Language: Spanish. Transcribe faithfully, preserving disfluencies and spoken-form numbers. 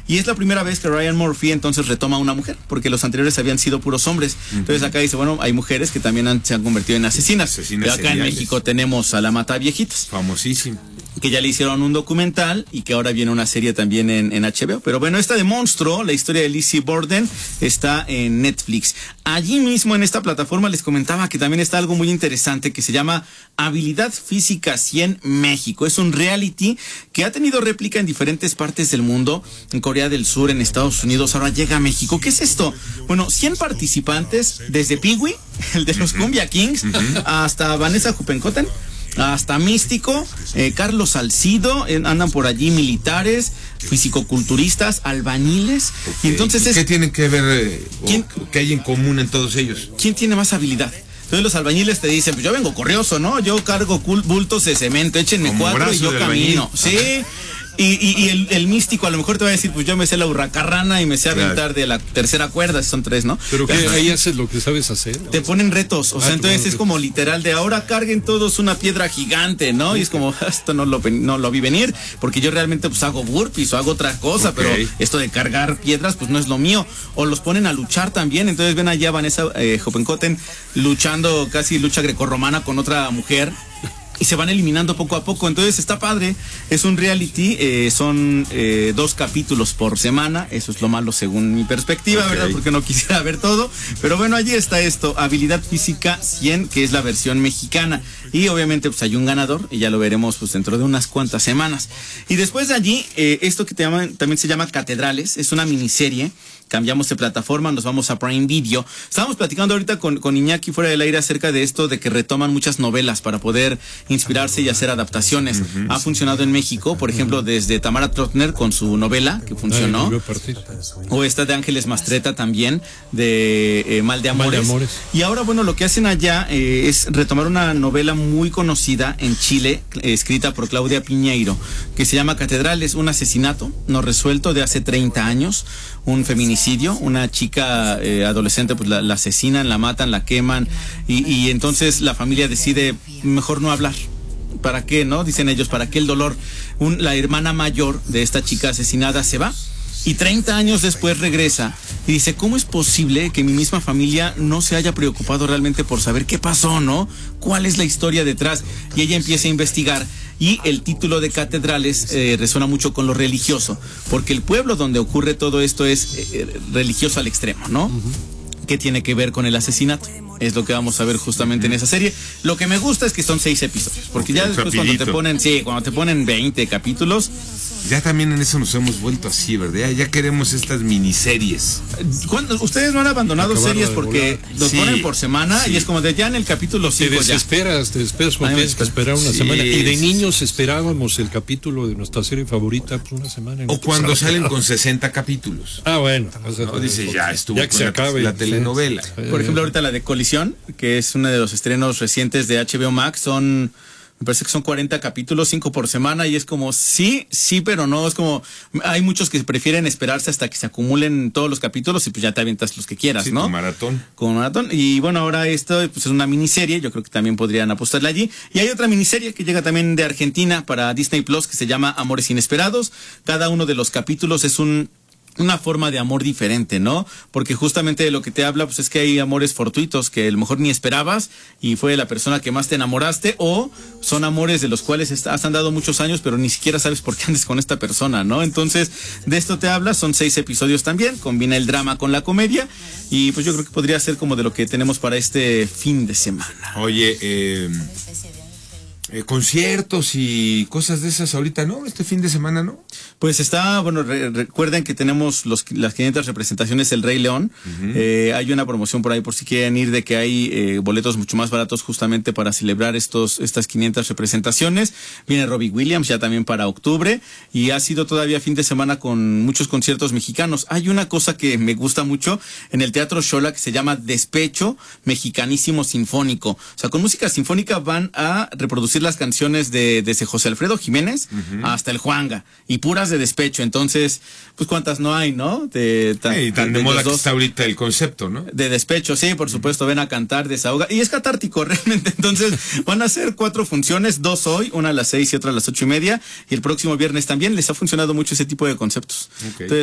Y es la primera vez que Ryan Murphy entonces retoma a una mujer, porque los anteriores habían sido puros hombres. Uh-huh. Entonces acá dice, bueno, hay mujeres que también han, se han convertido en asesinas. asesinas acá seriales. En México tenemos a la Mataviejitas. Famosísimo. Que ya le hicieron un documental y que ahora viene una serie también en, en H B O. Pero bueno, esta de Monstruo, la historia de Lizzie Borden, está en Netflix. Allí mismo en esta plataforma les comentaba que también está algo muy interesante que se llama Habilidad Física cien México. Es un reality que ha tenido réplica en diferentes partes del mundo, en Corea del Sur, en Estados Unidos, ahora llega a México. ¿Qué es esto? Bueno, cien participantes, desde Pee-wee, el de los Cumbia Kings, hasta Vanessa Jupencoten, hasta Místico, eh, Carlos Salcido, eh, andan por allí militares, fisicoculturistas, albañiles. Okay. Y entonces es, ¿qué tienen que ver, eh, o qué hay en común en todos ellos? ¿Quién tiene más habilidad? Entonces los albañiles te dicen, pues yo vengo corrioso, ¿no? Yo cargo bultos de cemento, échenme Como cuatro y yo camino. Sí. Y, y, y el, el místico a lo mejor te va a decir, pues yo me sé la hurracarrana y me sé aventar claro. de la tercera cuerda, son tres, ¿no? Pero que ahí haces lo que sabes hacer, ¿no? Te ponen retos, o ah, sea, entonces es como literal de ahora carguen todos una piedra gigante, ¿no? Sí. Y es como, esto no lo, no lo vi venir, porque yo realmente pues hago burpees o hago otra cosa, okay. pero esto de cargar piedras pues no es lo mío. O los ponen a luchar también, entonces ven allá a Vanessa eh, Jupencoten luchando, casi lucha grecorromana con otra mujer. Y se van eliminando poco a poco, entonces está padre. Es un reality, eh, son eh, dos capítulos por semana. Eso es lo malo según mi perspectiva, okay. ¿verdad? Porque no quisiera ver todo. Pero bueno, allí está esto, Habilidad Física cien, que es la versión mexicana. Y obviamente pues hay un ganador, y ya lo veremos pues dentro de unas cuantas semanas. Y después de allí, eh, esto que te llaman, también se llama Catedrales, es una miniserie. Cambiamos de plataforma, nos vamos a Prime Video. Estábamos platicando ahorita con, con Iñaki fuera del aire acerca de esto, de que retoman muchas novelas para poder inspirarse y hacer adaptaciones. Uh-huh. Ha funcionado en México, por ejemplo, desde Tamara Trotner con su novela, que funcionó. Ay, o esta de Ángeles Mastreta también, de eh, Mal de Amores. Mal de Amores. Y ahora, bueno, lo que hacen allá eh, es retomar una novela muy conocida en Chile, eh, escrita por Claudia Piñeiro, que se llama Catedrales, un asesinato no resuelto de hace treinta años, un feminicidio, una chica eh, adolescente pues la, la asesinan, la matan, la queman y, y entonces la familia decide mejor no hablar. ¿Para qué, no? Dicen ellos, ¿para qué el dolor? Un, la hermana mayor de esta chica asesinada se va y treinta años después regresa y dice, ¿cómo es posible que mi misma familia no se haya preocupado realmente por saber qué pasó, ¿no? ¿Cuál es la historia detrás? Y ella empieza a investigar. Y el título de Catedrales eh, resuena mucho con lo religioso, porque el pueblo donde ocurre todo esto es eh, religioso al extremo, ¿no? Uh-huh. ¿Qué tiene que ver con el asesinato? Es lo que vamos a ver justamente uh-huh. en esa serie. Lo que me gusta es que son seis episodios, porque okay, ya después rapidito. cuando te ponen, sí, cuando te ponen veinte capítulos. Ya también en eso nos hemos vuelto así, ¿verdad? Ya queremos estas miniseries. ¿Cuándo? Ustedes no han abandonado Acabarlo series porque los sí, ponen por semana sí. y es como de ya en el capítulo cinco ya. Te desesperas, te desesperas porque tienes que esperar una sí, semana. Y de niños esperábamos el capítulo de nuestra serie favorita por una semana. O cuando salen con sesenta capítulos. Ah, bueno. O sea, no, dice, ya estuvo ya que se acabe, la, la telenovela. Sí. Por ejemplo, ahorita la de Colisión, que es uno de los estrenos recientes de H B O Max, son... Me parece que son cuarenta capítulos, cinco por semana, y es como, sí, sí, pero no, es como, hay muchos que prefieren esperarse hasta que se acumulen todos los capítulos y pues ya te avientas los que quieras, sí, ¿no? Con maratón. Con maratón. Y bueno, ahora esto pues es una miniserie, yo creo que también podrían apostarle allí. Y hay otra miniserie que llega también de Argentina para Disney Plus que se llama Amores Inesperados. Cada uno de los capítulos es un... una forma de amor diferente, ¿no? Porque justamente de lo que te habla, pues es que hay amores fortuitos que a lo mejor ni esperabas y fue la persona que más te enamoraste, o son amores de los cuales has andado muchos años, pero ni siquiera sabes por qué andes con esta persona, ¿no? Entonces, de esto te habla, son seis episodios también, combina el drama con la comedia, y pues yo creo que podría ser como de lo que tenemos para este fin de semana. Oye, eh... Eh, conciertos y cosas de esas ahorita, ¿no? Este fin de semana, ¿no? Pues está, bueno, re recuerden que tenemos los, las quinientas representaciones del Rey León. Uh-huh. eh, hay una promoción por ahí por si quieren ir, de que hay eh, boletos mucho más baratos justamente para celebrar estos estas quinientas representaciones. Viene Robbie Williams ya también para octubre y ha sido todavía fin de semana con muchos conciertos mexicanos. Hay una cosa que me gusta mucho en el Teatro Xola que se llama Despecho Mexicanísimo Sinfónico. O sea, con música sinfónica van a reproducir las canciones de desde José Alfredo Jiménez uh-huh. hasta el Juanga, y puras de despecho. Entonces, pues cuántas no hay, ¿no? De tan, hey, tan de, de moda que está ahorita el concepto, ¿no? De despecho, sí, por supuesto, ven a cantar, desahoga, y es catártico realmente. Entonces, van a hacer cuatro funciones, dos hoy, una a las seis y otra a las ocho y media, y el próximo viernes también. Les ha funcionado mucho ese tipo de conceptos. Okay. Entonces,